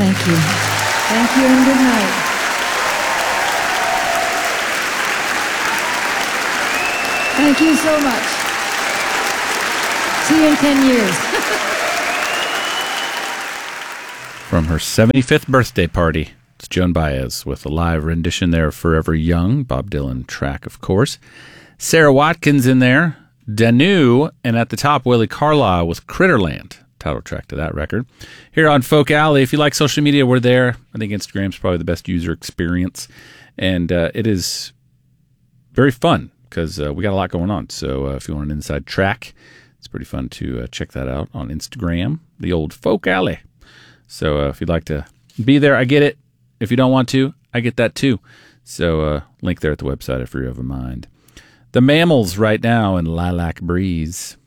Thank you. Thank you and good night. Thank you so much. See you in 10 years. From her 75th birthday party, it's Joan Baez with a live rendition there of Forever Young, Bob Dylan track, of course. Sarah Watkins in there, Danu, and at the top, Willie Carlisle with Critterland, title track to that record. Here on Folk Alley, if you like social media, we're there. I think Instagram's probably the best user experience, and it is very fun because we got a lot going on. So if you want an inside track, it's pretty fun to check that out on Instagram, the old Folk Alley. So if you'd like to be there, I get it. If you don't want to, I get that too. So link there at the website if you have a mind. The Mammals right now in Lilac Breeze.